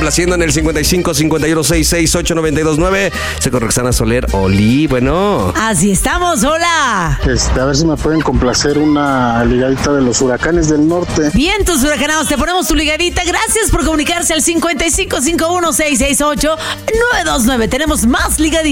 complaciendo en el 55-51-66-8929. Soy con Roxana Soler. Oli, bueno. Así estamos, hola. A ver si me pueden complacer una ligadita de los Huracanes del Norte. Bien, tus huracanados, te ponemos tu ligadita. Gracias por comunicarse al 55-51-668-929. Tenemos más ligaditas.